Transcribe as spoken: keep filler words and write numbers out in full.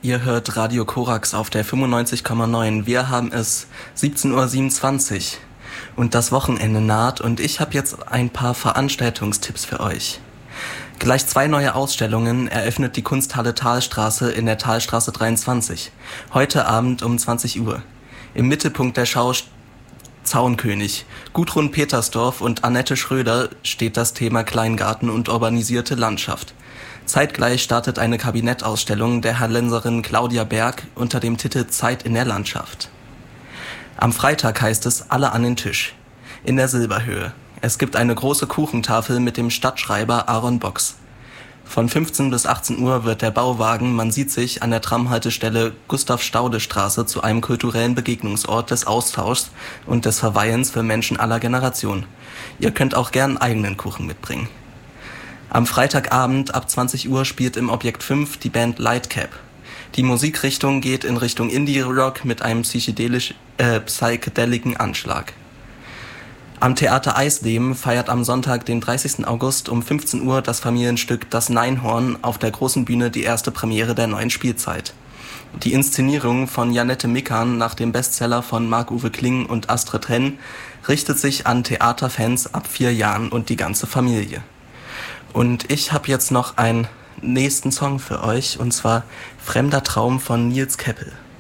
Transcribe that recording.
Ihr hört Radio Korax auf der fünfundneunzig Komma neun. Wir haben es siebzehn Uhr siebenundzwanzig und das Wochenende naht und ich habe jetzt ein paar Veranstaltungstipps für euch. Gleich zwei neue Ausstellungen eröffnet die Kunsthalle Thalstraße in der Thalstraße dreiundzwanzig. Heute Abend um zwanzig Uhr. Im Mittelpunkt der Schau Zaunkönig. Gudrun Petersdorf und Annette Schröder steht das Thema Kleingarten und urbanisierte Landschaft. Zeitgleich startet eine Kabinettausstellung der Hallenserin Claudia Berg unter dem Titel Zeit in der Landschaft. Am Freitag heißt es Alle an den Tisch. In der Silberhöhe. Es gibt eine große Kuchentafel mit dem Stadtschreiber Aaron Box. Von fünfzehn bis achtzehn Uhr wird der Bauwagen Man sieht sich an der Tramhaltestelle Gustav-Staude-Straße zu einem kulturellen Begegnungsort des Austauschs und des Verweilens für Menschen aller Generationen. Ihr könnt auch gern eigenen Kuchen mitbringen. Am Freitagabend ab zwanzig Uhr spielt im Objekt fünf die Band Lightcap. Die Musikrichtung geht in Richtung Indie-Rock mit einem psychedelisch, äh, psychedelischen Anschlag. Am Theater Eisleben feiert am Sonntag, den dreißigsten August um fünfzehn Uhr das Familienstück Das Neinhorn auf der großen Bühne die erste Premiere der neuen Spielzeit. Die Inszenierung von Janette Mikan nach dem Bestseller von Marc-Uwe Kling und Astrid Henn richtet sich an Theaterfans ab vier Jahren und die ganze Familie. Und ich habe jetzt noch einen nächsten Song für euch, und zwar Fremder Traum von Nils Keppel.